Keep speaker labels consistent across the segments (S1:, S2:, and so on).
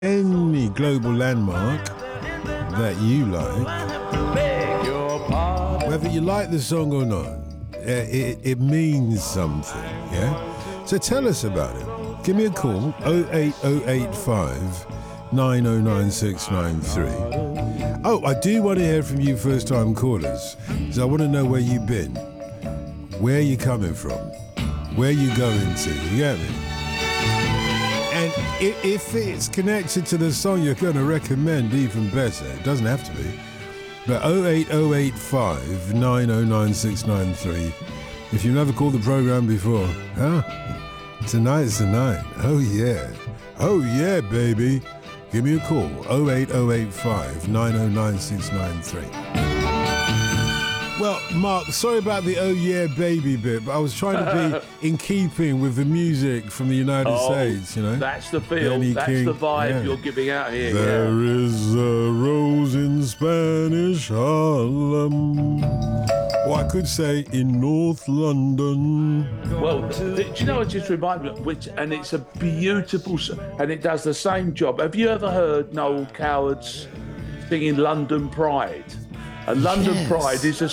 S1: any global landmark that you like, whether you like the song or not, it means something, yeah? So tell us about it. Give me a call, 08085 909 Oh, I do want to hear from you first-time callers, because I want to know where you've been, where you coming from, where you going to, you get me? And if it's connected to the song you're going to recommend, even better. It doesn't have to be. But 08085 909 If you've never called the program before, huh? Tonight's the night. Oh, yeah. Oh, yeah, baby. Give me a call. 08085 909 Well, Mark, sorry about the "oh yeah, baby" bit, but I was trying to be in keeping with the music from the United States, you know.
S2: That's the feel,
S1: Benny
S2: that's
S1: King,
S2: the vibe
S1: yeah.
S2: you're giving out here.
S1: There is a rose in Spanish Harlem. Or I could say in North London.
S2: Well, do you know what just reminded me? And it's a beautiful, and it does the same job. Have you ever heard Noel Coward's singing "London Pride"? And London Pride is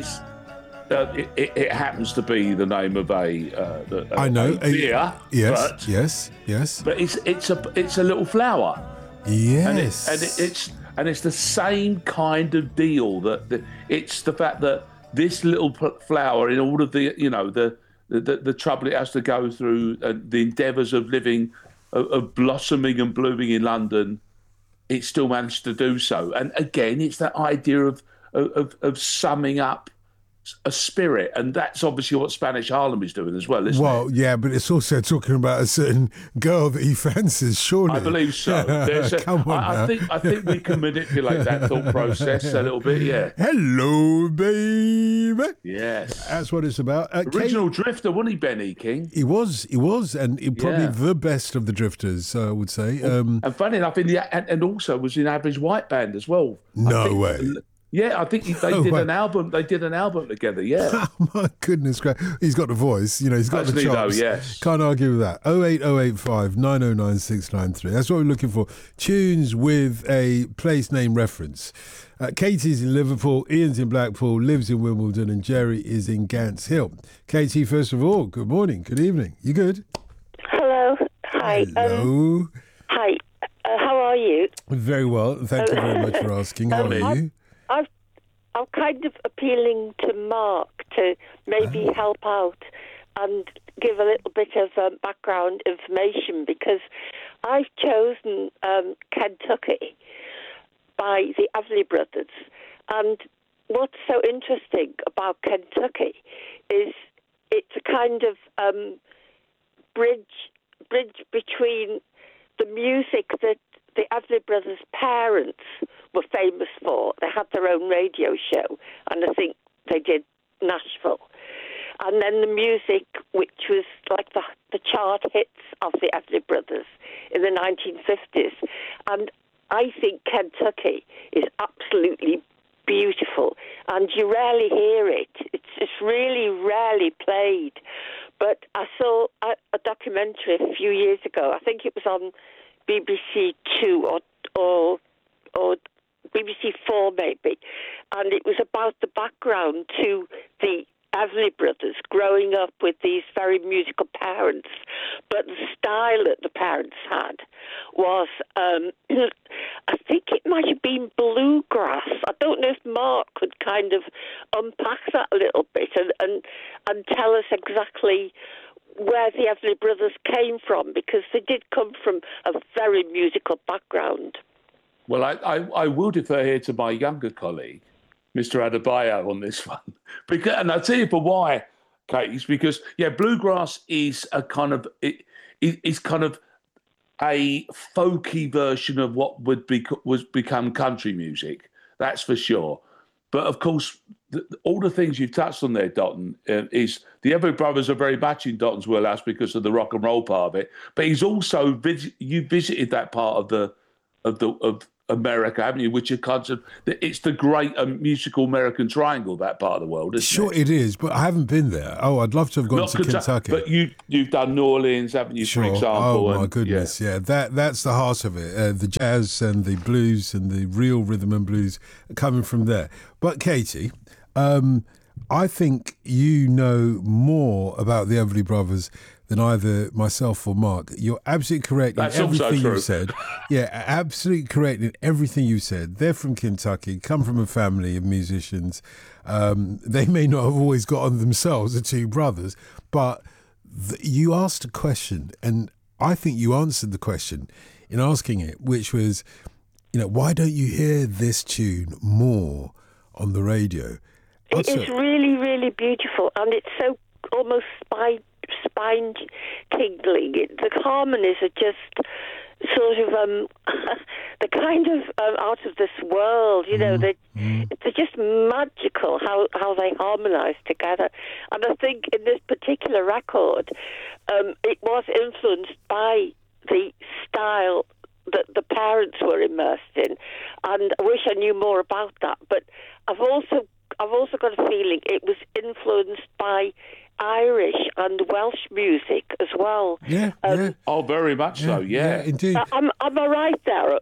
S2: it happens to be the name of a beer.
S1: Yes.
S2: But it's a little flower.
S1: Yes.
S2: And it's the same kind of deal it's the fact that this little flower, in all of the the trouble it has to go through, the endeavours of living, of blossoming and blooming in London, it still managed to do so. And again, it's that idea of summing up a spirit, and that's obviously what Spanish Harlem is doing as well, isn't it?
S1: Well, yeah, but it's also talking about a certain girl that he fancies, surely.
S2: I believe so.
S1: Come on,
S2: I think we can manipulate that thought process a little bit, yeah.
S1: Hello, baby.
S2: Yes.
S1: That's what it's about.
S2: Original drifter, wasn't he, Benny King?
S1: He was, and probably the best of the drifters, I would say.
S2: And funny enough, and also was in Average White Band as well.
S1: No way.
S2: Yeah, I think they did an album. They did an album together. Yeah.
S1: Oh my goodness, he's got the voice. You know, he's got the chops.
S2: Yes.
S1: Can't argue with that. 08085 909 That's what we're looking for. Tunes with a place name reference. Katie's in Liverpool, Ian's in Blackpool, lives in Wimbledon, and Jerry is in Gants Hill. Katie, first of all, good morning, good evening. You good?
S3: Hello. Hi.
S1: Hello.
S3: Hi. How are you?
S1: Very well. Thank you very much for asking. How are you?
S3: I'm kind of appealing to Mark to maybe help out and give a little bit of background information, because I've chosen Kentucky by the Everly Brothers. And what's so interesting about Kentucky is it's a kind of bridge between the music that the Everly Brothers' parents were famous for. They had their own radio show, and I think they did Nashville. And then the music, which was like the chart hits of the Everly Brothers in the 1950s. And I think Kentucky is absolutely beautiful, and you rarely hear it. It's really rarely played. But I saw a documentary a few years ago. I think it was on BBC Two or BBC Four maybe, and it was about the background to the Everly Brothers growing up with these very musical parents, but the style that the parents had was, I think it might have been bluegrass. I don't know if Mark could kind of unpack that a little bit and tell us exactly where the Everly Brothers came from, because they did come from a very musical background.
S2: Well, I will defer here to my younger colleague, Mr. Adebayo, on this one. And I'll tell you for why, Kate. It's because, bluegrass is a kind of it's kind of a folky version of what would become country music. That's for sure. But of course, all the things you've touched on there, Dotton, is the Everly Brothers are very much in Dotton's wheelhouse because of the rock and roll part of it. But he's also you visited that part of America, haven't you? Which are kind of it's the great musical American triangle, that part of the world, isn't
S1: Sure,
S2: it?
S1: it is, but I haven't been there. Oh, I'd love to have gone
S2: Not
S1: to Kentucky.
S2: but you've done New Orleans, haven't you?
S1: Sure.
S2: For example.
S1: Oh my goodness, yeah. That's the heart of it. The jazz and the blues and the real rhythm and blues are coming from there. But Katie, I think you know more about the Everly Brothers than either myself or Mark. You're absolutely correct
S2: That's
S1: in everything
S2: also
S1: you've said. Yeah, absolutely correct in everything you said. They're from Kentucky, come from a family of musicians. They may not have always got on themselves, the two brothers, but you asked a question, and I think you answered the question in asking it, which was, why don't you hear this tune more on the radio?
S3: It is really, really beautiful, and it's so almost spine tingling. The harmonies are just sort of the kind of out of this world. They're just magical how they harmonise together. And I think in this particular record, it was influenced by the style that the parents were immersed in, and I wish I knew more about that. But I've also got a feeling it was influenced by Irish and Welsh music as well.
S1: Yeah.
S2: Oh, very much so. Yeah,
S1: indeed.
S3: Am I right there?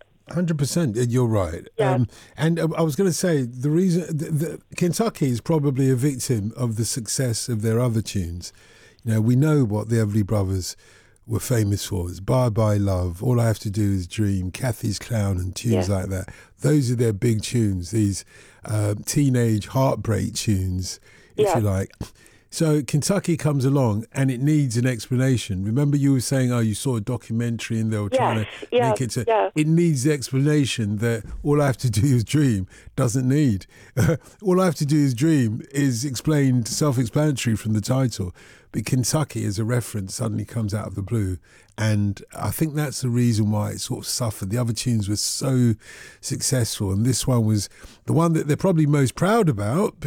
S1: 100%. You're right.
S3: Yeah.
S1: And I was going to say the reason Kentucky is probably a victim of the success of their other tunes. We know what the Everly Brothers were famous for. It's Bye Bye Love, All I Have to Do Is Dream, Kathy's Clown, and tunes like that. Those are their big tunes, these teenage heartbreak tunes, if you like. So Kentucky comes along and it needs an explanation. Remember you were saying, you saw a documentary and they were trying to make it so it needs the explanation that All I Have to Do Is Dream doesn't need. All I Have to Do Is Dream is explained, self-explanatory from the title. But Kentucky as a reference suddenly comes out of the blue. And I think that's the reason why it sort of suffered. The other tunes were so successful. And this one was the one that they're probably most proud about